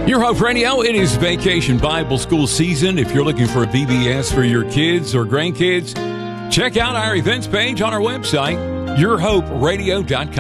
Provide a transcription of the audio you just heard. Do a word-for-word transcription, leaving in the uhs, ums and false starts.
Your Hope Radio, it is Vacation Bible School season. If you're looking for a V B S for your kids or grandkids, check out our events page on our website, your hope radio dot com.